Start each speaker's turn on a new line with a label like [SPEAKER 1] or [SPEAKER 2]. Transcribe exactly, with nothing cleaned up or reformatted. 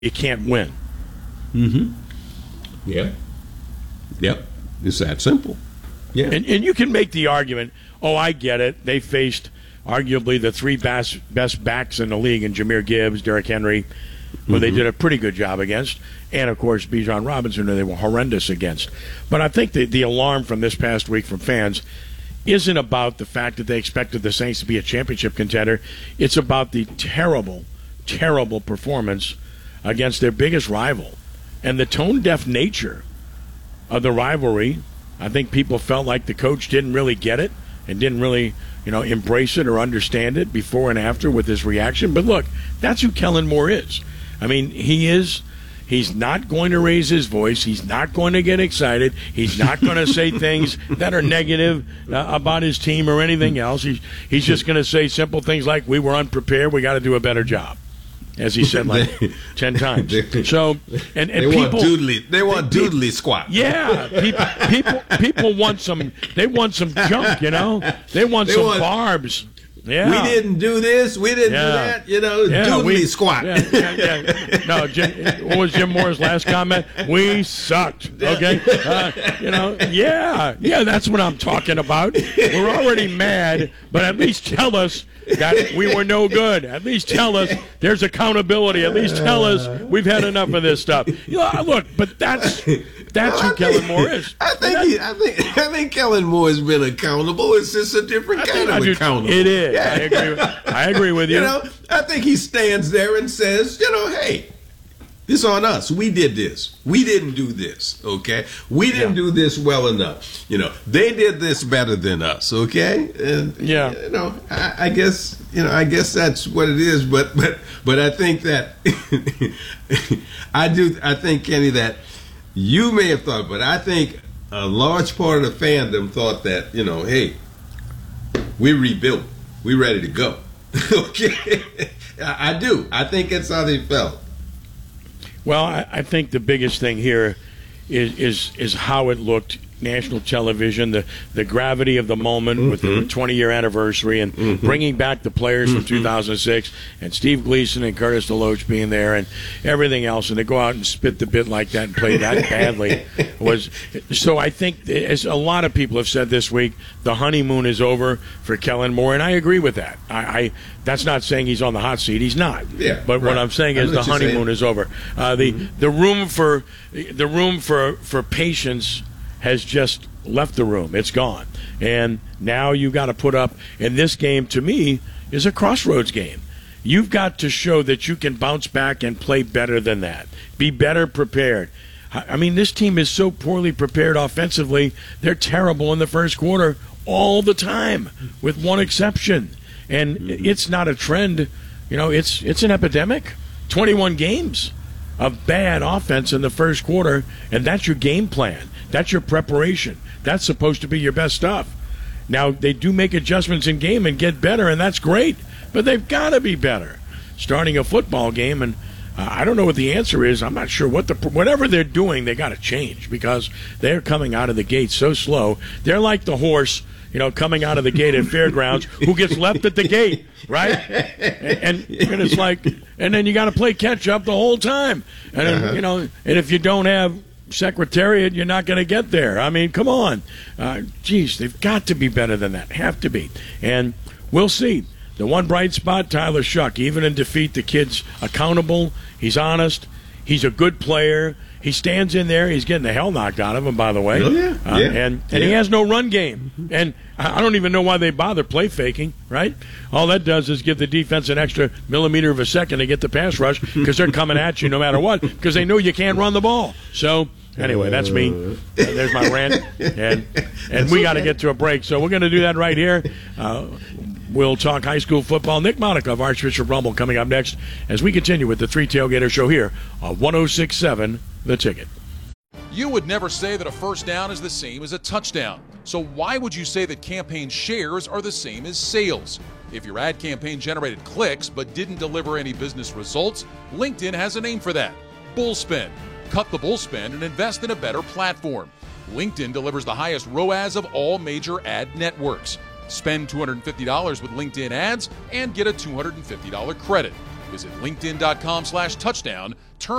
[SPEAKER 1] you can't win.
[SPEAKER 2] Mm-hmm. Yeah. Yep. It's that simple. Yeah.
[SPEAKER 1] And, and you can make the argument, oh, I get it. They faced arguably the three best, best backs in the league in Jahmyr Gibbs, Derrick Henry, who mm-hmm. they did a pretty good job against, and, of course, Bijan Robinson, who they were horrendous against. But I think the, the alarm from this past week from fans isn't about the fact that they expected the Saints to be a championship contender. It's about the terrible, terrible performance against their biggest rival and the tone-deaf nature of the rivalry. I think people felt like the coach didn't really get it and didn't really, you know, embrace it or understand it before and after with his reaction. But look, that's who Kellen Moore is. I mean, he is, he's not going to raise his voice. He's not going to get excited. He's not going to say things that are negative uh, about his team or anything else. He's, he's just going to say simple things like, we were unprepared, we got to do a better job. As he said like ten times. So and, and
[SPEAKER 2] they
[SPEAKER 1] people
[SPEAKER 2] want doodly they want doodly squat.
[SPEAKER 1] Yeah, people people people want some they want some junk, you know. They want they some want, barbs. Yeah.
[SPEAKER 2] We didn't do this, we didn't yeah. do that, you know, yeah, doodly
[SPEAKER 1] we,
[SPEAKER 2] squat.
[SPEAKER 1] Yeah, yeah, yeah. No, Jim, what was Jim Moore's last comment? We sucked. Okay? Uh, you know, yeah. Yeah, that's what I'm talking about. We're already mad, but at least tell us that we were no good. At least tell us there's accountability. At least tell us we've had enough of this stuff. You know, look, but that's that's
[SPEAKER 2] well,
[SPEAKER 1] who Kellen Moore is.
[SPEAKER 2] I think he, I think I think Kellen Moore has been accountable. It's just a different I kind of do, accountable.
[SPEAKER 1] It is. Yeah. I agree. With, I agree with you.
[SPEAKER 2] You know, I think he stands there and says, you know, hey, this on us. We did this. We didn't do this. Okay, we didn't yeah. do this well enough. You know, they did this better than us. Okay, and
[SPEAKER 1] yeah,
[SPEAKER 2] you know, I, I guess you know, I guess that's what it is. But but but I think that I do. I think, Kenny, that you may have thought, but I think a large part of the fandom thought that, you know, hey, we rebuilt. We ready to go. Okay, I, I do. I think that's how they felt.
[SPEAKER 1] Well, I, I think the biggest thing here is is is how it looked. National television, the, the gravity of the moment mm-hmm. with the twenty-year anniversary and mm-hmm. bringing back the players mm-hmm. from two thousand six and Steve Gleason and Curtis DeLoach being there and everything else, and to go out and spit the bit like that and play that badly was so. I think, as a lot of people have said this week, the honeymoon is over for Kellen Moore, and I agree with that. I, I that's not saying he's on the hot seat; he's not.
[SPEAKER 2] Yeah,
[SPEAKER 1] but
[SPEAKER 2] right.
[SPEAKER 1] what I'm saying is the honeymoon is over. Uh, the mm-hmm. the room for the room for for patience has just left the room. It's gone. And now you got to put up, and this game, to me, is a crossroads game. You've got to show that you can bounce back and play better than that. Be better prepared. I mean, this team is so poorly prepared offensively, they're terrible in the first quarter all the time, with one exception. And mm-hmm. it's not a trend. You know, it's it's an epidemic. twenty-one games of bad offense in the first quarter, and that's your game plan. That's your preparation. That's supposed to be your best stuff. Now, they do make adjustments in game and get better, and that's great, but they've got to be better. Starting a football game, and uh, I don't know what the answer is. I'm not sure what the whatever they're doing, they got to change because they're coming out of the gate so slow. They're like the horse, you know, coming out of the gate at fairgrounds who gets left at the gate, right? And, and, and it's like, and then you got to play catch up the whole time, and uh-huh. you know, and if you don't have Secretariat, you're not going to get there. I mean, come on. Uh, geez, they've got to be better than that. Have to be. And we'll see. The one bright spot, Tyler Shuck. Even in defeat, the kid's accountable. He's honest. He's a good player. He stands in there. He's getting the hell knocked out of him, by the way.
[SPEAKER 2] Oh, yeah.
[SPEAKER 1] Uh,
[SPEAKER 2] yeah.
[SPEAKER 1] And, and
[SPEAKER 2] yeah.
[SPEAKER 1] he has no run game. And I don't even know why they bother play faking, right? All that does is give the defense an extra millimeter of a second to get the pass rush because they're coming at you no matter what because they know you can't run the ball. So, anyway, that's me. Uh, there's my rant. And and we got to get to a break. So we're going to do that right here. Uh, we'll talk high school football. Nick Monica of Archbishop Rumble coming up next as we continue with the Three Tailgater Show here on one oh six point seven The Ticket.
[SPEAKER 3] You would never say that a first down is the same as a touchdown. So why would you say that campaign shares are the same as sales? If your ad campaign generated clicks but didn't deliver any business results, LinkedIn has a name for that: Bullspin. Cut the bullspin and invest in a better platform. LinkedIn delivers the highest R O A S of all major ad networks. Spend two hundred fifty dollars with LinkedIn ads and get a two hundred fifty dollars credit. Visit linkedin dot com slash touchdown. Turn